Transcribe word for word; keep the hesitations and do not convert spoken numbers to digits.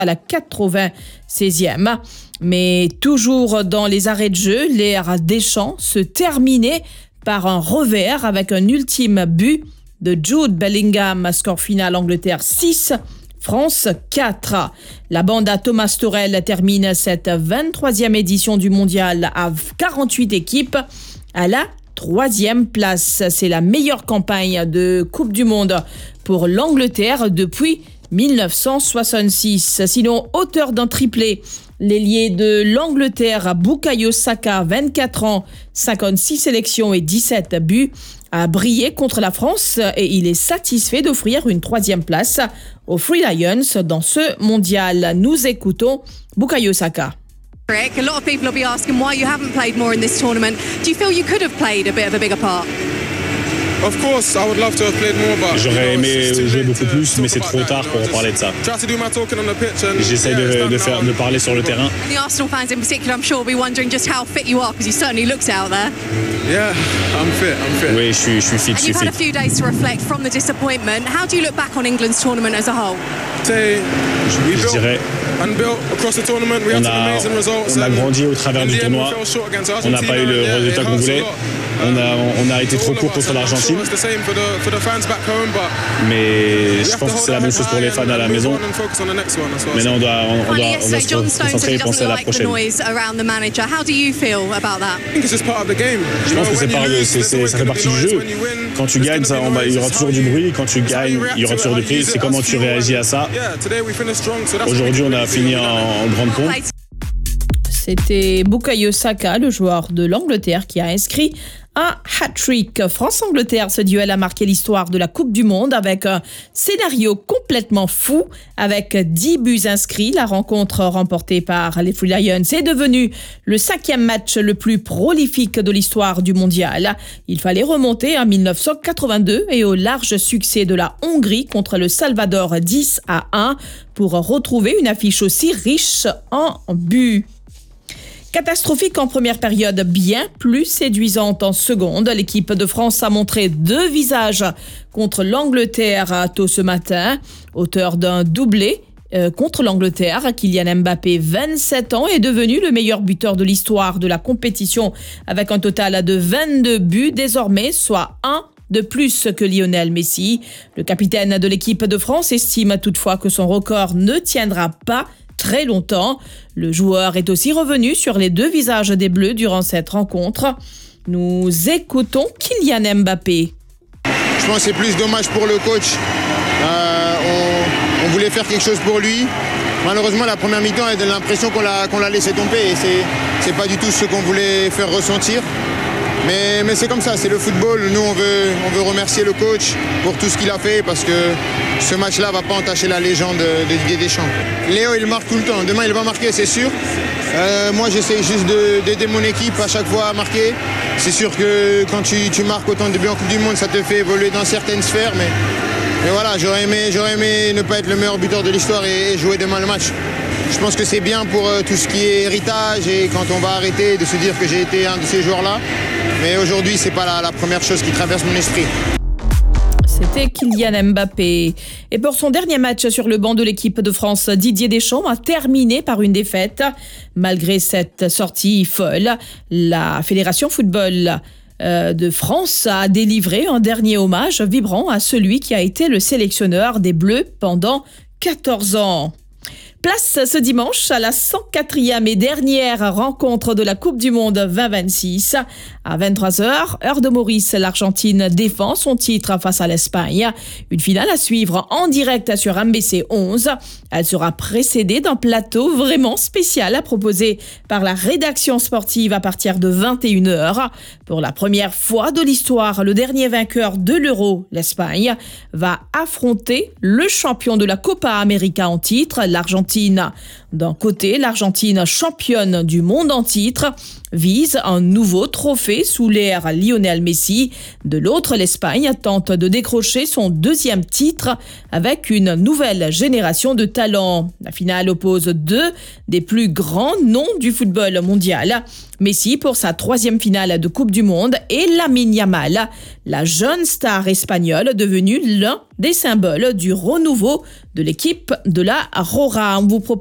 à la quatre-vingt-seizième. Mais toujours dans les arrêts de jeu, l'ère Deschamps se terminait par un revers avec un ultime but de Jude Bellingham. Score final Angleterre six, France quatre. La bande à Thomas Tuchel termine cette vingt-troisième édition du mondial à quarante-huit équipes à la troisième place. C'est la meilleure campagne de Coupe du Monde pour l'Angleterre depuis mille neuf cent soixante-six. Sinon, auteur d'un triplé, l'ailier de l'Angleterre, Bukayo Saka, vingt-quatre ans, cinquante-six sélections et dix-sept buts, a brillé contre la France et il est satisfait d'offrir une troisième place aux Three Lions dans ce mondial. Nous écoutons Bukayo Saka. A lot of people will be asking why you haven't played more in this tournament. Do you feel you could have played a bit of a bigger part? Of course, I would love to have played more, but j'aurais aimé jouer beaucoup plus, mais c'est trop tard pour en parler de ça. J'essaie de, de, faire, de parler sur le terrain. The Arsenal fans in particular, I'm sure, will be wondering just how fit you are, because you certainly looked out there. Yeah, I'm fit, I'm fit. Oui, je suis, je suis fit, je suis fit. And you've had a few days to reflect from the disappointment. How do you look back on England's tournament as a whole? Je dirais, on a, on a grandi au travers du tournoi, on n'a pas eu le résultat qu'on voulait, on a, on a été trop court contre l'Argentine, mais je pense que c'est la même chose pour les fans à la maison. Maintenant on doit, on, on doit, on doit se concentrer et penser à la prochaine. Je pense que c'est par, c'est, c'est, ça fait partie du jeu. Quand tu gagnes, ça, on, il y aura toujours du bruit, quand tu gagnes, il y aura toujours du prix, c'est comment tu réagis à ça. Aujourd'hui, on a fini en, en grande pompe. C'était Bukayo Saka, le joueur de l'Angleterre, qui a inscrit un hat-trick. France-Angleterre, ce duel a marqué l'histoire de la Coupe du Monde avec un scénario complètement fou. Avec dix buts inscrits, la rencontre remportée par les Three Lions est devenue le cinquième match le plus prolifique de l'histoire du mondial. Il fallait remonter en mille neuf cent quatre-vingt-deux et au large succès de la Hongrie contre le Salvador dix à un pour retrouver une affiche aussi riche en buts. Catastrophique en première période, bien plus séduisante en seconde. L'équipe de France a montré deux visages contre l'Angleterre tôt ce matin. Auteur d'un doublé euh, contre l'Angleterre, Kylian Mbappé, vingt-sept ans, est devenu le meilleur buteur de l'histoire de la compétition avec un total de vingt-deux buts désormais, soit un de plus que Lionel Messi. Le capitaine de l'équipe de France estime toutefois que son record ne tiendra pas très longtemps. Le joueur est aussi revenu sur les deux visages des Bleus durant cette rencontre. Nous écoutons Kylian Mbappé. Je pense que c'est plus dommage pour le coach. Euh, on, on voulait faire quelque chose pour lui. Malheureusement, la première mi-temps, elle donne l'impression qu'on l'a, qu'on l'a laissé tomber. Et c'est, c'est pas du tout ce qu'on voulait faire ressentir. Mais, mais c'est comme ça, c'est le football. Nous, on veut, on veut remercier le coach pour tout ce qu'il a fait parce que ce match-là ne va pas entacher la légende de Didier Deschamps. Léo, il marque tout le temps. Demain, il va marquer, c'est sûr. Euh, moi, j'essaie juste de, d'aider mon équipe à chaque fois à marquer. C'est sûr que quand tu, tu marques autant de buts en Coupe du Monde, ça te fait évoluer dans certaines sphères. Mais, mais voilà, j'aurais aimé, j'aurais aimé ne pas être le meilleur buteur de l'histoire et, et jouer demain le match. Je pense que c'est bien pour euh, tout ce qui est héritage et quand on va arrêter de se dire que j'ai été un de ces joueurs-là. Mais aujourd'hui, ce n'est pas la, la première chose qui traverse mon esprit. C'était Kylian Mbappé. Et pour son dernier match sur le banc de l'équipe de France, Didier Deschamps a terminé par une défaite. Malgré cette sortie folle, la Fédération Football de France a délivré un dernier hommage vibrant à celui qui a été le sélectionneur des Bleus pendant quatorze ans. Place ce dimanche à la cent quatrième et dernière rencontre de la Coupe du Monde vingt vingt-six. À vingt-trois heures, heure de Maurice, l'Argentine défend son titre face à l'Espagne. Une finale à suivre en direct sur M B C onze. Elle sera précédée d'un plateau vraiment spécial à proposer par la rédaction sportive à partir de vingt et une heures. Pour la première fois de l'histoire, le dernier vainqueur de l'Euro, l'Espagne, va affronter le champion de la Copa América en titre, l'Argentine. D'un côté, l'Argentine, championne du monde en titre, vise un nouveau trophée sous l'ère Lionel Messi. De l'autre, l'Espagne tente de décrocher son deuxième titre avec une nouvelle génération de talents. La finale oppose deux des plus grands noms du football mondial. Messi pour sa troisième finale de Coupe du Monde et Lamine Yamal, la jeune star espagnole devenue l'un des symboles du renouveau de l'équipe de la Rora. On vous propose